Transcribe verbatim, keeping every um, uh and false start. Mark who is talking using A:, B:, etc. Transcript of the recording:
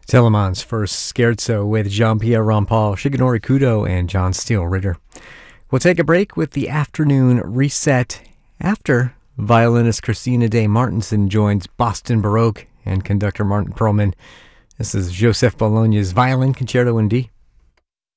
A: Telemann's first Scherzo with Jean-Pierre Rampal, Shigenori Kudo, and John Steele Ritter. We'll take a break with the afternoon reset after violinist Christina Day Martinson joins Boston Baroque and conductor Martin Perlman. This is Joseph Bologna's Violin Concerto in D.